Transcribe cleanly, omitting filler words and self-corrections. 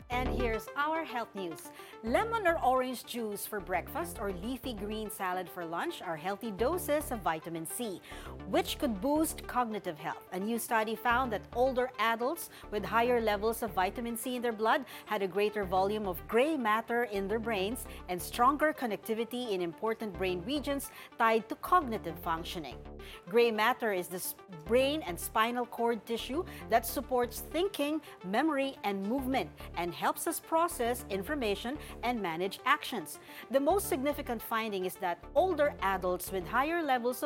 And here's our health news. Lemon or orange juice for breakfast or leafy green salad for lunch are healthy doses of vitamin C, which could boost cognitive health. A new study found that older adults with higher levels of vitamin C in their blood had a greater volume of gray matter in their brains and stronger connectivity in important brain regions tied to cognitive functioning. Gray matter is the brain and spinal cord tissue that supports thinking, memory, and movement, and helps us process information and manage actions. The most significant finding is that older adults with higher levels